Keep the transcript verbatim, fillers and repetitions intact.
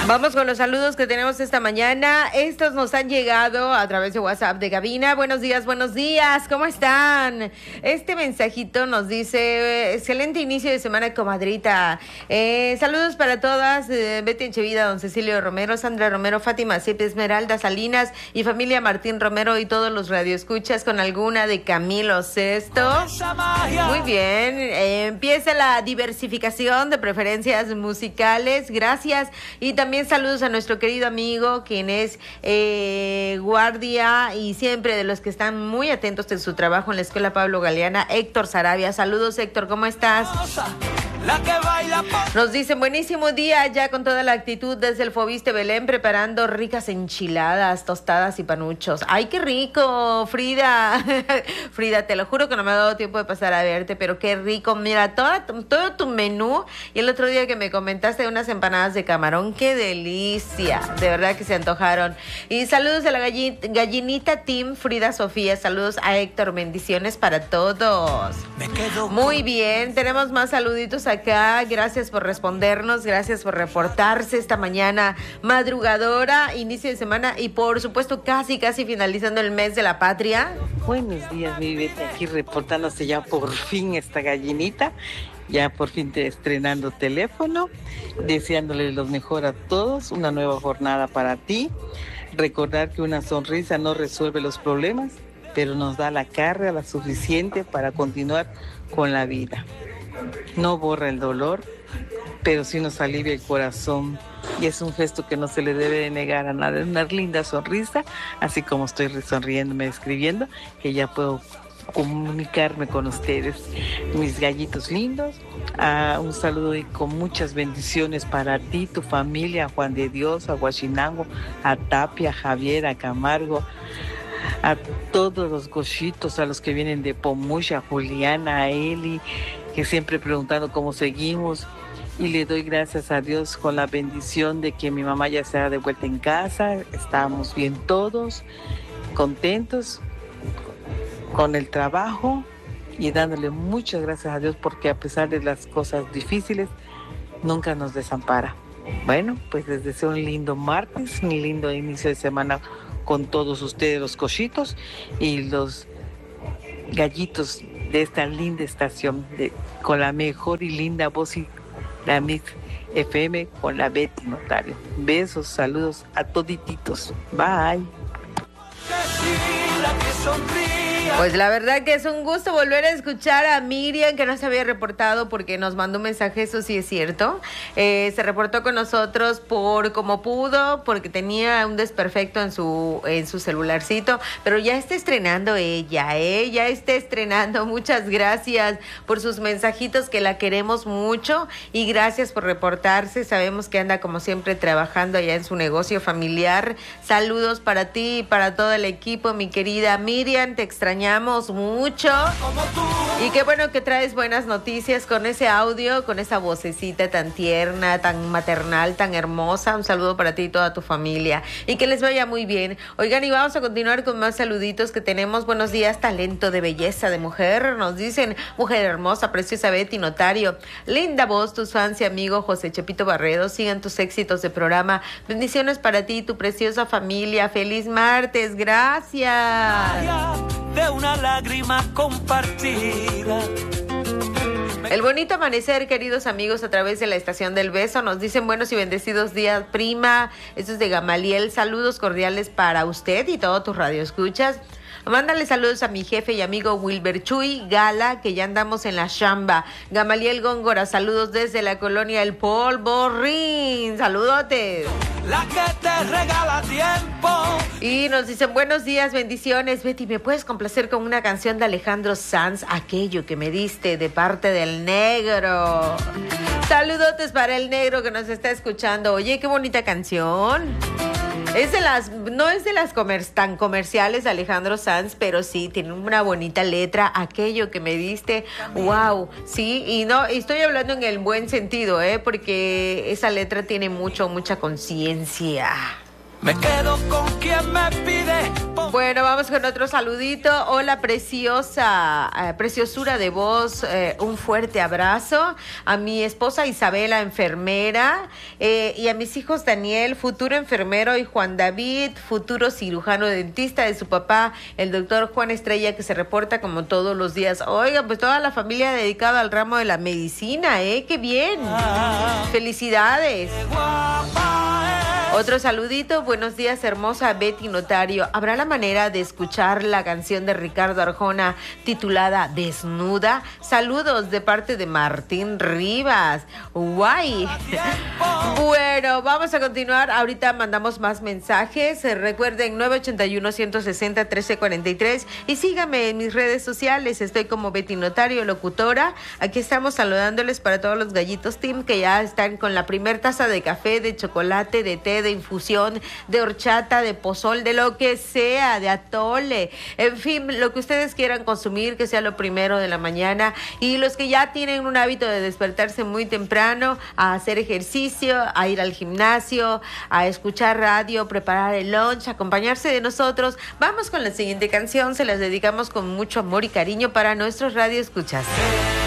Vamos con los saludos que tenemos esta mañana. Estos nos han llegado a través de WhatsApp de Gabina. Buenos días, buenos días. ¿Cómo están? Este mensajito nos dice, excelente inicio de semana, comadrita. Eh, saludos para todas. Eh, Betty Enchevida, don Cecilio Romero, Sandra Romero, Fátima Sipe, Esmeralda Salinas y familia Martín Romero y todos los radioescuchas con alguna de Camilo Sesto. Muy bien. Eh, empieza la diversificación de preferencias musicales. Gracias. Y también saludos a nuestro querido amigo, quien es eh, guardia y siempre de los que están muy atentos en su trabajo en la Escuela Pablo Galeana, Héctor Sarabia. Saludos, Héctor, ¿cómo estás? Nos dicen, buenísimo día ya con toda la actitud desde el Fobiste Belén, preparando ricas enchiladas, tostadas y panuchos. ¡Ay, qué rico, Frida! Frida, te lo juro que no me ha dado tiempo de pasar a verte, pero qué rico. Mira, toda, todo tu menú. Y el otro día que me comentaste de unas empanadas de camarón, ¡qué delicia! De verdad que se antojaron. Y saludos a la galli- gallinita Team Frida Sofía. Saludos a Héctor. Bendiciones para todos. Muy bien, tenemos más saluditos acá. Gracias por respondernos, gracias por reportarse esta mañana madrugadora, inicio de semana y por supuesto casi casi finalizando el mes de la patria. Buenos días, mi Betty, aquí reportándose ya por fin esta gallinita, ya por fin te estrenando teléfono, deseándole lo mejor a todos, una nueva jornada para ti. Recordar que una sonrisa no resuelve los problemas, pero nos da la carga la suficiente para continuar con la vida. No borra el dolor, pero sí nos alivia el corazón. Y es un gesto que no se le debe de negar a nadie. Una linda sonrisa, así como estoy sonriéndome, escribiendo, que ya puedo comunicarme con ustedes, mis gallitos lindos. Ah, un saludo y con muchas bendiciones para ti, tu familia, a Juan de Dios, a Huachinango, a Tapia, a Javier, a Camargo, a todos los gochitos, a los que vienen de Pomucha, a Juliana, a Eli, que siempre preguntando cómo seguimos. Y le doy gracias a Dios con la bendición de que mi mamá ya sea de vuelta en casa. Estamos bien todos, contentos con el trabajo y dándole muchas gracias a Dios porque a pesar de las cosas difíciles, nunca nos desampara. Bueno, pues les deseo un lindo martes, un lindo inicio de semana con todos ustedes, los cochitos y los gallitos de esta linda estación, de, con la mejor y linda voz y la Mix F M con la Betty Notario. Besos, saludos a todititos. Bye. Pues la verdad que es un gusto volver a escuchar a Miriam, que no se había reportado porque nos mandó un mensaje, eso sí es cierto. Eh, se reportó con nosotros por como pudo, porque tenía un desperfecto en su en su celularcito, pero ya está estrenando ella, ¿eh? Ya está estrenando. Muchas gracias por sus mensajitos, que la queremos mucho, y gracias por reportarse. Sabemos que anda como siempre trabajando allá en su negocio familiar. Saludos para ti y para todo el equipo, mi querida Miriam, te extrañamos mucho y qué bueno que traes buenas noticias con ese audio, con esa vocecita tan tierna, tan maternal, tan hermosa. Un saludo para ti y toda tu familia y que les vaya muy bien. Oigan, y vamos a continuar con más saluditos que tenemos. Buenos días, talento de belleza de mujer, nos dicen, mujer hermosa, preciosa Betty Notario, linda voz, tus fans y amigo José Chepito Barredo, sigan tus éxitos de programa. Bendiciones para ti y tu preciosa familia. Feliz martes, gracias. De una lágrima compartida. El bonito amanecer, queridos amigos, a través de la Estación del Beso. Nos dicen buenos y bendecidos días, prima. Esto es de Gamaliel. Saludos cordiales para usted y todos tus radioescuchas. Mándale saludos a mi jefe y amigo Wilber Chuy Gala, que ya andamos en la chamba. Gamaliel Góngora, saludos desde la colonia El Polvorrín. Saludotes. La que te regala tiempo. Y nos dicen buenos días, bendiciones. Betty, ¿me puedes complacer con una canción de Alejandro Sanz, Aquello que me diste, de parte del negro? Saludotes para el negro que nos está escuchando. Oye, qué bonita canción. Es de las, no es de las comer, tan comerciales Alejandro Sanz, pero sí, tiene una bonita letra, Aquello que me diste, wow, sí, y no, y estoy hablando en el buen sentido, ¿eh? Porque esa letra tiene mucho, mucha conciencia. me quedo con quien me pide. Bueno, vamos con otro saludito. Hola, preciosa, eh, preciosura de voz. Eh, un fuerte abrazo a mi esposa Isabela, enfermera, eh, y a mis hijos Daniel, futuro enfermero, y Juan David, futuro cirujano dentista, de su papá, el doctor Juan Estrella, que se reporta como todos los días. Oiga, pues toda la familia dedicada al ramo de la medicina, ¿eh? ¡Qué bien! ¡Felicidades! Otro saludito, buenos días, hermosa Betty Notario. ¿Habrá la manera de escuchar la canción de Ricardo Arjona titulada Desnuda? Saludos de parte de Martín Rivas. ¡Guay! Bueno, vamos a continuar. Ahorita mandamos más mensajes. Recuerden, nueve ocho uno, uno seis cero, uno tres cuatro tres, y síganme en mis redes sociales. Estoy como Betty Notario, locutora. Aquí estamos saludándoles para todos los gallitos team que ya están con la primer taza de café, de chocolate, de té, de infusión, de horchata, de pozol, de lo que sea, de atole, en fin, lo que ustedes quieran consumir, que sea lo primero de la mañana. Y los que ya tienen un hábito de despertarse muy temprano, a hacer ejercicio, a ir al gimnasio, a escuchar radio, preparar el lunch, acompañarse de nosotros. Vamos con la siguiente canción, se las dedicamos con mucho amor y cariño para nuestros radioescuchas.